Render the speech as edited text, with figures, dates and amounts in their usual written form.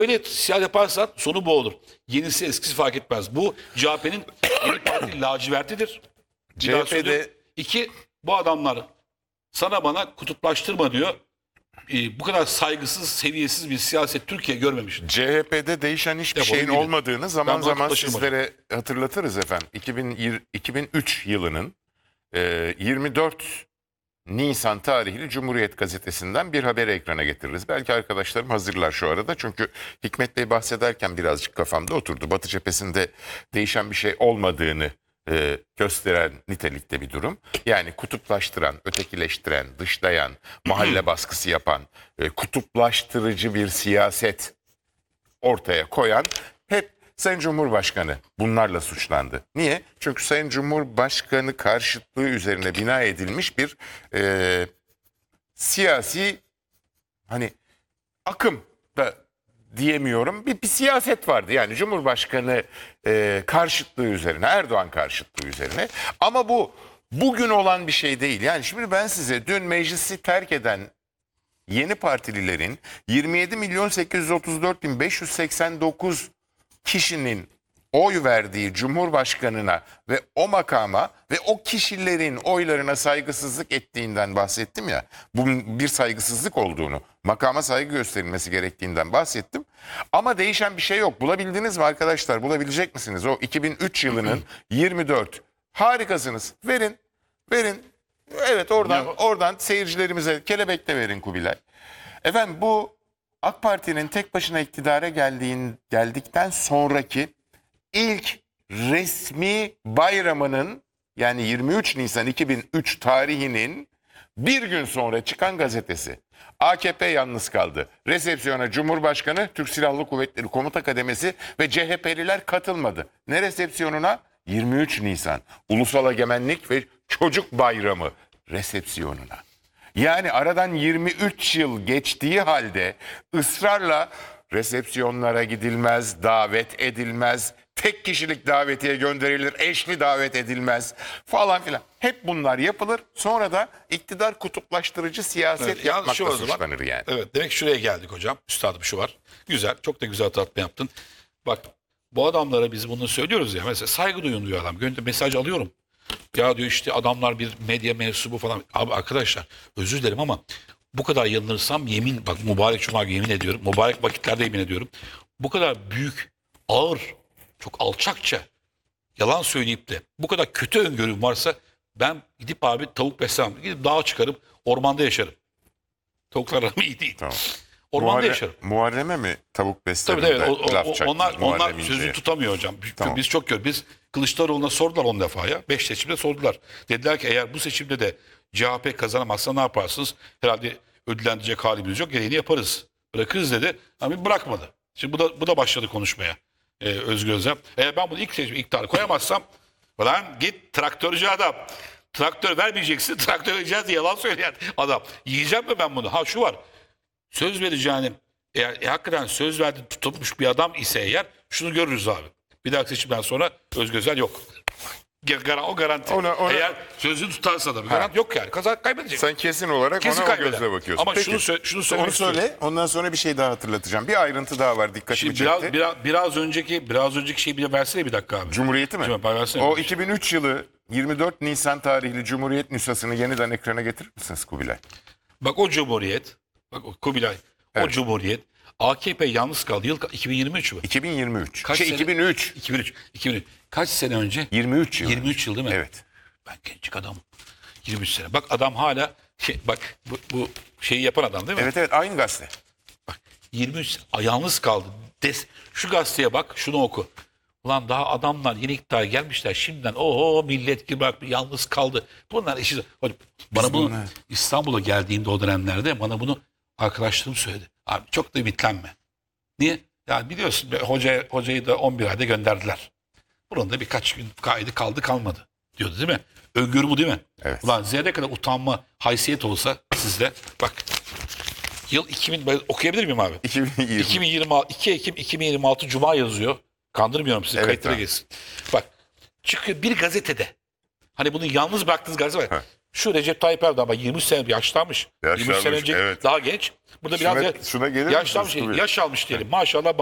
Öyle siyaset yaparsan sonu bu olur. Yenisi eskisi fark etmez. Bu CHP'nin yeni parti lacivertidir. Bir daha söylüyorum. CHP'de İki, bu adamlar sana bana kutuplaştırma diyor. Bu kadar saygısız, seviyesiz bir siyaset Türkiye görmemiş. CHP'de değişen hiçbir Defolu şeyin gidin. olmadığını zaman Ben buna zaman kutlaşırım sizlere hatırlatırız efendim. 2003 yılının 24 Nisan tarihli Cumhuriyet Gazetesi'nden bir haberi ekrana getiririz. Belki arkadaşlarım hazırlar şu arada. Çünkü Hikmet Bey bahsederken birazcık kafamda oturdu. Batı cephesinde değişen bir şey olmadığını gösteren nitelikte bir durum. Yani kutuplaştıran, ötekileştiren, dışlayan, mahalle baskısı yapan, kutuplaştırıcı bir siyaset ortaya koyan hep Sayın Cumhurbaşkanı bunlarla suçlandı. Niye? Çünkü Sayın Cumhurbaşkanı karşıtlığı üzerine bina edilmiş bir siyasi hani akım da diyemiyorum. Bir siyaset vardı. Yani Cumhurbaşkanı karşıtlığı üzerine, Erdoğan karşıtlığı üzerine. Ama bu bugün olan bir şey değil. Yani şimdi ben size dün meclisi terk eden yeni partililerin 27.834.589 kişinin oy verdiği Cumhurbaşkanına ve o makama ve o kişilerin oylarına saygısızlık ettiğinden bahsettim ya. Bunun bir saygısızlık olduğunu, makama saygı gösterilmesi gerektiğinden bahsettim. Ama değişen bir şey yok. Bulabildiniz mi arkadaşlar? Bulabilecek misiniz? O 2003 yılının 24. Harikasınız. Verin. Evet oradan seyircilerimize kelebekle verin Kubilay. Efendim bu AK Parti'nin tek başına iktidara geldikten sonraki ilk resmi bayramının yani 23 Nisan 2003 tarihinin bir gün sonra çıkan gazetesi. AKP yalnız kaldı. Resepsiyona Cumhurbaşkanı, Türk Silahlı Kuvvetleri Komuta Kademesi ve CHP'liler katılmadı. Ne resepsiyonuna? 23 Nisan Ulusal Egemenlik ve Çocuk Bayramı resepsiyonuna. Yani aradan 23 yıl geçtiği halde ısrarla resepsiyonlara gidilmez, davet edilmez, tek kişilik davetiye gönderilir, eşli davet edilmez falan filan. Hep bunlar yapılır. Sonra da iktidar kutuplaştırıcı siyaset yapmakla suçlanır yani. Evet, demek ki şuraya geldik hocam. Üstadım şu var. Güzel, çok da güzel hatırlatma yaptın. Bak, bu adamlara biz bunu söylüyoruz ya. Mesela saygı duyun diyor adam. Mesaj alıyorum. Ya diyor işte adamlar bir medya mensubu falan. Abi arkadaşlar özür dilerim ama bu kadar yanılırsam yemin, bak mübarek cuma yemin ediyorum. Mübarek vakitlerde yemin ediyorum. Bu kadar büyük, ağır, çok alçakça yalan söyleyip de bu kadar kötü öngörüm varsa ben gidip abi tavuk beslemem. Gidip dağa çıkarım, ormanda yaşarım. Tavuklar aramı iyi değil. Tamam. Ormanda yaşarım. Muharrem'e mi tavuk besledim Tabii de laf çaktın? onlar sözü tutamıyor hocam. Tamam. Biz çok görüyoruz. Biz Kılıçdaroğlu'na sordular 10 defa ya. 5 seçimde sordular. Dediler ki eğer bu seçimde de CHP kazanamazsa ne yaparsınız? Herhalde ödüllendirecek halimiz yok. Gereğini yaparız. Bırakırız dedi. Ama bırakmadı. Şimdi bu da başladı konuşmaya. Özgür Özel. Eğer ben bunu ilk seçim iktidara koyamazsam falan git traktörcü adam. Traktör vermeyeceksin. Traktör vereceğiz diye yalan söyleyen adam. Yiyeceğim mi ben bunu? Ha şu var. Söz vereceğini eğer hakikaten söz verdi tutulmuş bir adam ise eğer şunu görürüz abi. Bir dahaki seçimden sonra Özgür Özel yok. O garanti. Eğer sözünü tutarsa da bir garanti yok yani. Kaybedecek. Sen kesin olarak Kesin ona kaybeder. o gözle bakıyorsun. Ama Peki. şunu söylemek Onu söyle. istiyorum. Ondan sonra bir şey daha hatırlatacağım. Bir ayrıntı daha var dikkatimi Şimdi çekti. biraz önceki şeyi bir de versene bir dakika abi. Cumhuriyeti mi? Versene. O 2003 yılı 24 Nisan tarihli Cumhuriyet nüshasını yeniden ekrana getirir misiniz Kubilay? Bak o Cumhuriyet. Bak o Kubilay. Evet. O Cumhuriyet. AKP yalnız kaldı. Yıl 2023 mü? 2023. Kaç sene? 2003. 2003. Kaç sene önce? 23 yıl. 23 yıl değil mi? Evet. Ben genç adamım. 23 sene. Bak adam hala bak bu şeyi yapan adam değil mi? Evet aynı gazete. Bak 23 sene yalnız kaldı. Şu gazeteye bak, şunu oku. Ulan daha adamlar yeni iktidara gelmişler. Şimdiden millet gibi bak yalnız kaldı. Bunlar işi. Bana bunu İstanbul'a geldiğimde o dönemlerde bana bunu arkadaşlarım söyledi. Abi çok da ümitlenme. Niye? Yani biliyorsun hocayı da 11 ayda gönderdiler. Bunun da birkaç gün kaydı kalmadı diyordu değil mi? Öngörü bu değil mi? Evet. Ulan zerre kadar utanma, haysiyet olsa sizde. Bak yıl 2000 ben okuyabilir miyim abi? 2 Ekim 2026 Cuma yazıyor. Kandırmıyorum sizi, Evet, kayıtlara abi. geçsin. Bak çıkıyor bir gazetede. Hani bunu yalnız bıraktığınız gazete var. Şu Recep Tayyip Erdoğan ama 20 sene yaşlanmış. 20 sene Yaşlanmış, önce evet. daha genç. Burada biraz Şuna gelir misin yaşlanmış, Sıtkı Bey? yaş almış diyelim. Maşallah